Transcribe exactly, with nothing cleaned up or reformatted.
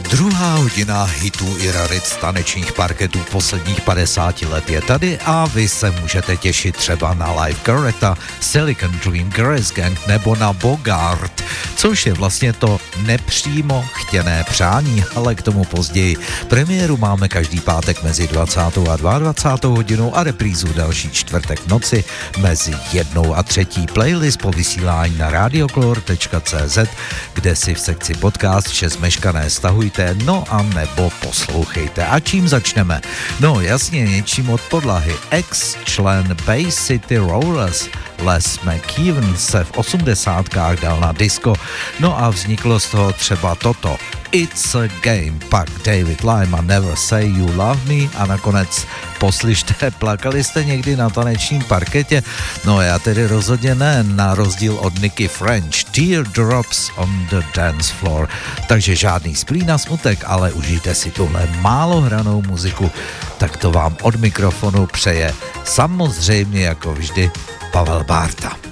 Druhá hodina hitů i rarit tanečních parketů posledních padesáti let je tady a vy se můžete těšit třeba na Live Coretta, Silicon Dream, Girls Gang nebo na Bogart, což je vlastně to nepřímo chtěné přání, ale k tomu později. Premiéru máme každý pátek mezi dvacátou a dvacátou druhou hodinou a reprízu další čtvrtek v noci mezi jednou a třetí. Playlist po vysílání na radioclore tečka cé zet, kde si v sekci podcast vše zmeškané stahujte, no a nebo poslouchejte. A čím začneme? No jasně něčím od podlahy. Ex-člen Bay City Rollers Les McKeeven se v osmdesátkách dal na disco, no a vzniklo z toho třeba toto. It's a Game, pak David Lime a Never Say You Love Me a nakonec poslyšte, plakali jste někdy na tanečním parketě? No já tedy rozhodně ne, na rozdíl od Nicky French, Teardrops on the Dance Floor. Takže žádný splín a smutek, ale užijte si tuhle málo hranou muziku, tak to vám od mikrofonu přeje samozřejmě jako vždy Pavel Bárta.